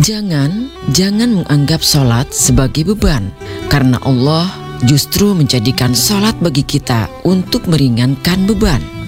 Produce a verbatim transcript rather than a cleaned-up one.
Jangan, jangan menganggap sholat sebagai beban, karena Allah justru menjadikan sholat bagi kita untuk meringankan beban.